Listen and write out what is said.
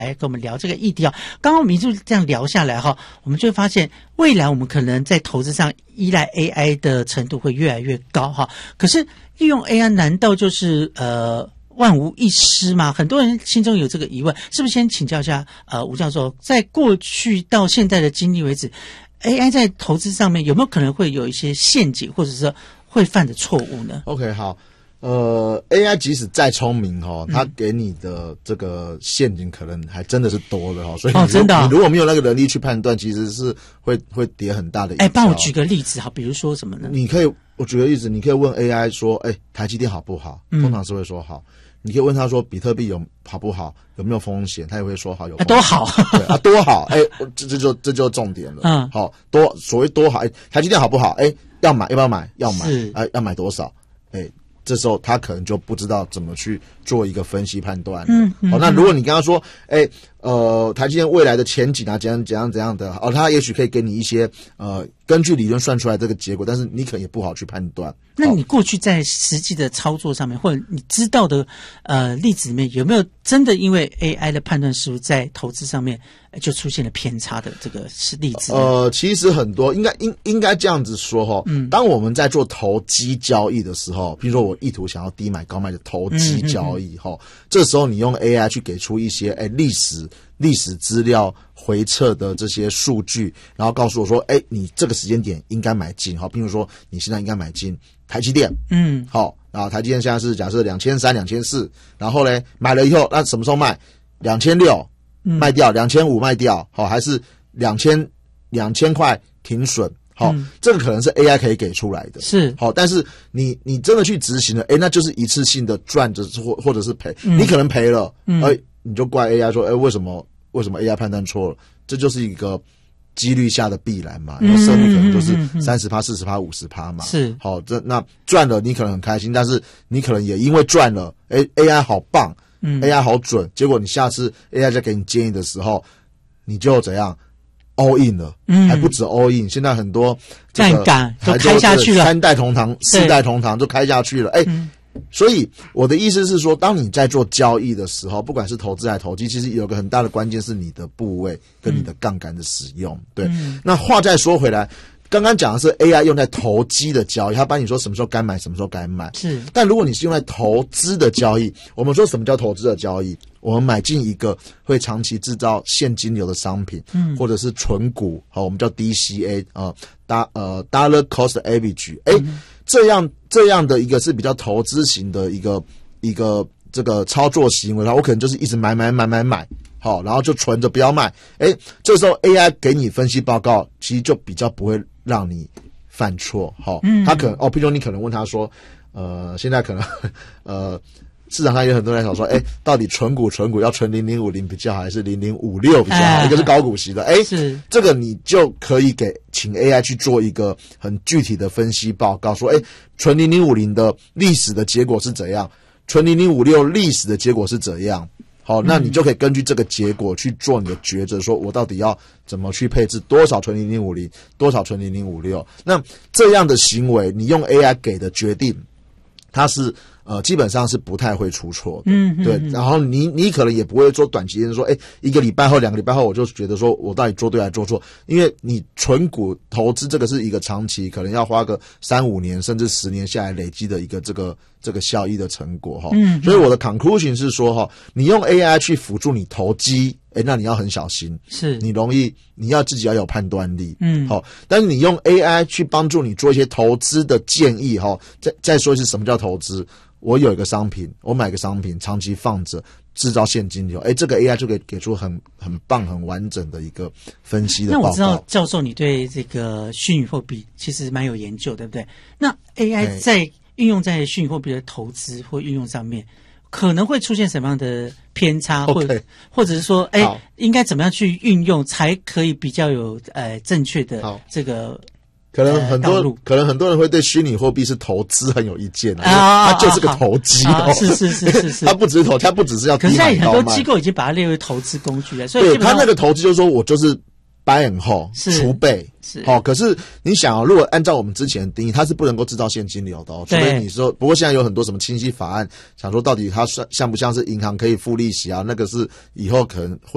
来跟我们聊这个议题哦。刚刚我们一路这样聊下来哈，我们就会发现未来我们可能在投资上依赖 AI 的程度会越来越高哈。可是利用 AI 难道就是万无一失吗？很多人心中有这个疑问，是不是先请教一下吴教授，在过去到现在的经历为止， AI 在投资上面有没有可能会有一些陷阱，或者是会犯的错误呢？ OK， 好。AI 即使再聪明它给你的这个陷阱可能还真的是多了所以真的你如果没有那个能力去判断，其实是会跌很大的一跤。 帮我举个例子好，比如说什么呢？ 我举个例子，你可以问 AI 说，台积电好不好？通常是会说好。你可以问他说，比特币好不好？有没有风险？他也会说好，有风险。 多好， 对多好，这就重点了。好，所谓多好，台积电好不好？要买要不要买？要买，要买多少？这时候他可能就不知道怎么去做一个分析判断。那如果你跟他说，台积电未来的前景啊，怎样的，他也许可以给你一些根据理论算出来这个结果，但是你可能也不好去判断。 那你过去在实际的操作上面，或者你知道的例子里面，有没有真的因为 AI 的判断失误，在投资上面就出现了偏差的这个例子？ 其实很多应该这样子说当我们在做投机交易的时候，比如说我意图想要低买高卖的投机交易这时候你用 AI 去给出一些历史资料回测的这些数据，然后告诉我说你这个时间点应该买进比如说你现在应该买进台积电然后台积电现在是假设2300、2400，然后呢买了以后那什么时候卖？2600卖掉，2500卖掉还是2000块停损这个可能是 AI 可以给出来的， 是但是你真的去执行了那就是一次性的赚着或者是赔你可能赔了你就怪 AI 说为什么 AI 判断错了？这就是一个几率下的必然嘛，因为胜率可能就是30%、40%、50%嘛。 是好，那赚了你可能很开心，但是你可能也因为赚了AI 好棒AI 好准，结果你下次 AI 再给你建议的时候，你就怎样 all in 了还不止 all in， 现在很多杠杆都开下去了，3 代同堂4代同堂都开下去了所以我的意思是说，当你在做交易的时候，不管是投资还是投机，其实有个很大的关键是你的部位跟你的杠杆的使用对那话再说回来，刚刚讲的是 AI 用在投机的交易，他帮你说什么时候该买什么时候该买是， 但如果你是用在投资的交易，我们说什么叫投资的交易？我们买进一个会长期制造现金流的商品或者是纯股我们叫 DCA Dollar Cost Average这样的一个是比较投资型的一个这个操作行为，然后我可能就是一直买然后就存着不要卖这时候 AI 给你分析报告其实就比较不会让你犯错他可能譬如你可能问他说现在可能市场上有很多人想说到底存股要存0050比较好还是0056比较好一个是高股息的是这个你就可以请 AI 去做一个很具体的分析报告，说存0050的历史的结果是怎样，存0056历史的结果是怎样好，那你就可以根据这个结果去做你的抉择，说我到底要怎么去配置，多少存0050，多少存0056。那这样的行为，你用 AI 给的决定，它是基本上是不太会出错的。对。然后你可能也不会说短期间说，一个礼拜后、2个礼拜后，我就觉得说我到底做对还是做错？因为你纯股投资这个是一个长期，可能要花个3-5年甚至10年下来累积的一个这个效益的成果哈。所以我的 conclusion 是说你用 AI 去辅助你投机，那你要很小心， 是你要自己要有判断力。好，但是你用 AI 去帮助你做一些投资的建议再说一次什么叫投资？我有一个商品，我买个商品长期放着制造现金流，这个 AI 就可以给出很棒很完整的一个分析的报告。 那我知道教授你对这个虚拟货币其实蛮有研究，对不对？那 AI 在运用在虚拟货币的投资或运用上面，可能会出现什么样的偏差，或者是说应该怎么样去运用才可以比较有正确的这个可能很多人会对虚拟货币是投资很有意见它就是个投机是它不只是要低买高卖。 可是现在很多机构已经把它列为投资工具了，所以对它那个投资就是说我就是 buy and hold 储备可是你想如果按照我们之前的定义，它是不能够制造现金流的除非你说，不过现在有很多什么清晰法案，想说到底它像不像是银行可以付利息那个是以后可能会